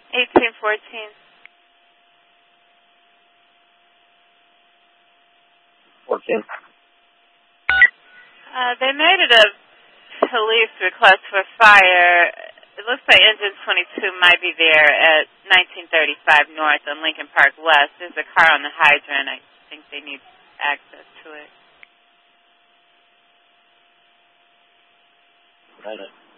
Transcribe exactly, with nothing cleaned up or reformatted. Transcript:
eighteen fourteen. fourteen. Uh, they made it a police request for fire. It looks like engine twenty-two might be there at nineteen thirty-five North on Lincoln Park West. There's a car on the hydrant. I think they need access to it. Right.